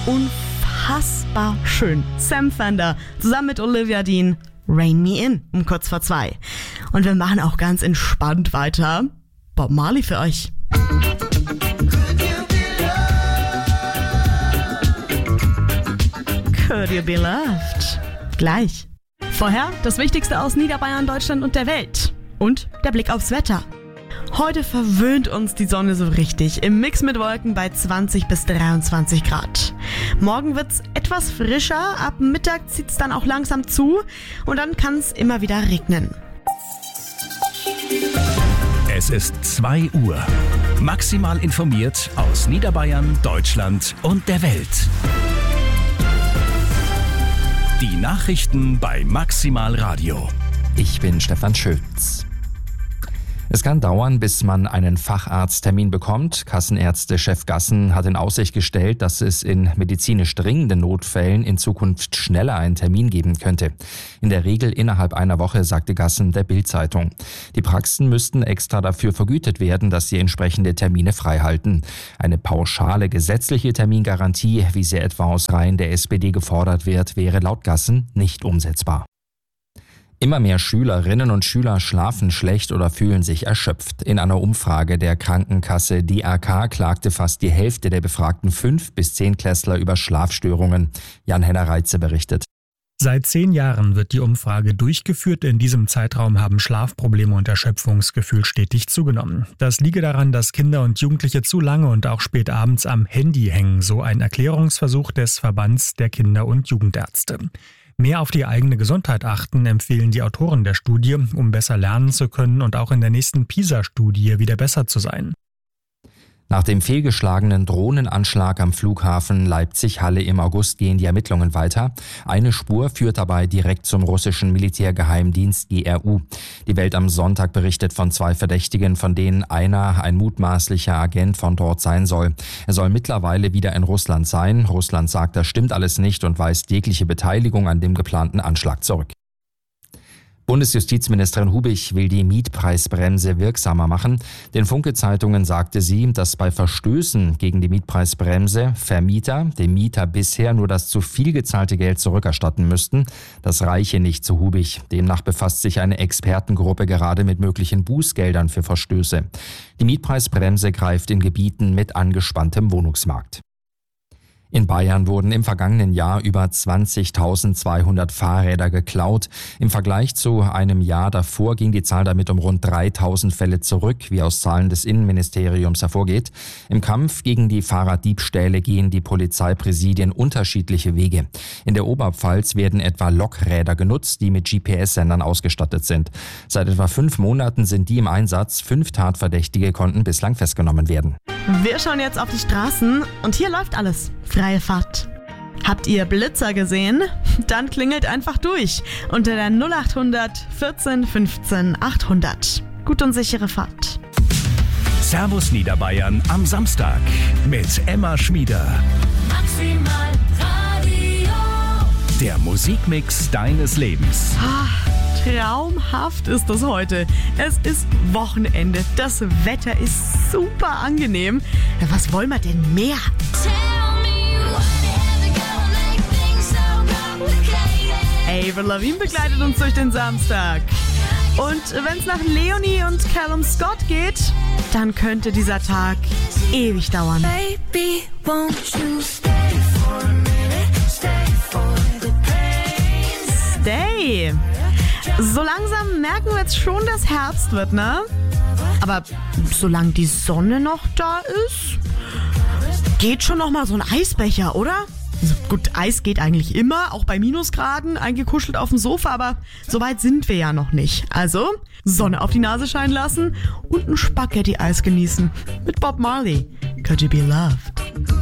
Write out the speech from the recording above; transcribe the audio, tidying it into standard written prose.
unfassbar schön. Sam Fender zusammen mit Olivia Dean, Rain Me In um kurz vor 2. Und wir machen auch ganz entspannt weiter. Bob Marley für euch. Could You Be Loved? Gleich. Vorher das Wichtigste aus Niederbayern, Deutschland und der Welt. Und der Blick aufs Wetter. Heute verwöhnt uns die Sonne so richtig. Im Mix mit Wolken bei 20 bis 23 Grad. Morgen wird's etwas frischer. Ab Mittag zieht's dann auch langsam zu. Und dann kann's immer wieder regnen. Es ist 2 Uhr. Maximal informiert aus Niederbayern, Deutschland und der Welt. Die Nachrichten bei Maximal Radio. Ich bin Stefan Schütz. Es kann dauern, bis man einen Facharzttermin bekommt. Kassenärzte-Chef Gassen hat in Aussicht gestellt, dass es in medizinisch dringenden Notfällen in Zukunft schneller einen Termin geben könnte. In der Regel innerhalb einer Woche, sagte Gassen der Bild-Zeitung. Die Praxen müssten extra dafür vergütet werden, dass sie entsprechende Termine freihalten. Eine pauschale gesetzliche Termingarantie, wie sie etwa aus Reihen der SPD gefordert wird, wäre laut Gassen nicht umsetzbar. Immer mehr Schülerinnen und Schüler schlafen schlecht oder fühlen sich erschöpft. In einer Umfrage der Krankenkasse DRK klagte fast die Hälfte der befragten 5- bis 10-Klässler über Schlafstörungen. Jan-Henner Reitze berichtet. Seit 10 Jahren wird die Umfrage durchgeführt. In diesem Zeitraum haben Schlafprobleme und Erschöpfungsgefühl stetig zugenommen. Das liege daran, dass Kinder und Jugendliche zu lange und auch spät abends am Handy hängen, so ein Erklärungsversuch des Verbands der Kinder- und Jugendärzte. Mehr auf die eigene Gesundheit achten, empfehlen die Autoren der Studie, um besser lernen zu können und auch in der nächsten PISA-Studie wieder besser zu sein. Nach dem fehlgeschlagenen Drohnenanschlag am Flughafen Leipzig-Halle im August gehen die Ermittlungen weiter. Eine Spur führt dabei direkt zum russischen Militärgeheimdienst GRU. Die Welt am Sonntag berichtet von 2 Verdächtigen, von denen einer ein mutmaßlicher Agent von dort sein soll. Er soll mittlerweile wieder in Russland sein. Russland sagt, das stimmt alles nicht und weist jegliche Beteiligung an dem geplanten Anschlag zurück. Bundesjustizministerin Hubich will die Mietpreisbremse wirksamer machen. Den Funke-Zeitungen sagte sie, dass bei Verstößen gegen die Mietpreisbremse Vermieter dem Mieter bisher nur das zu viel gezahlte Geld zurückerstatten müssten. Das reiche nicht, zu Hubich. Demnach befasst sich eine Expertengruppe gerade mit möglichen Bußgeldern für Verstöße. Die Mietpreisbremse greift in Gebieten mit angespanntem Wohnungsmarkt. In Bayern wurden im vergangenen Jahr über 20.200 Fahrräder geklaut. Im Vergleich zu einem Jahr davor ging die Zahl damit um rund 3.000 Fälle zurück, wie aus Zahlen des Innenministeriums hervorgeht. Im Kampf gegen die Fahrraddiebstähle gehen die Polizeipräsidien unterschiedliche Wege. In der Oberpfalz werden etwa Lokräder genutzt, die mit GPS-Sendern ausgestattet sind. Seit etwa 5 Monaten sind die im Einsatz. 5 Tatverdächtige konnten bislang festgenommen werden. Wir schauen jetzt auf die Straßen und hier läuft alles. Freie Fahrt. Habt ihr Blitzer gesehen? Dann klingelt einfach durch unter der 0800 14 15 800. Gut und sichere Fahrt. Servus Niederbayern am Samstag mit Emma Schmieder. Maximal Radio. Der Musikmix deines Lebens. Traumhaft ist es heute. Es ist Wochenende. Das Wetter ist super angenehm. Ja, was wollen wir denn mehr? Avril Lavigne begleitet uns durch den Samstag. Und wenn es nach Leonie und Callum Scott geht, dann könnte dieser Tag ewig dauern. Baby, won't you stay for a minute, stay for the pain. Stay. So langsam merken wir jetzt schon, dass Herbst wird, ne? Aber solange die Sonne noch da ist, geht schon noch mal so ein Eisbecher, oder? Also gut, Eis geht eigentlich immer, auch bei Minusgraden, eingekuschelt auf dem Sofa, aber so weit sind wir ja noch nicht. Also, Sonne auf die Nase scheinen lassen und ein Spaghetti-Eis genießen mit Bob Marley. Could You Be Loved?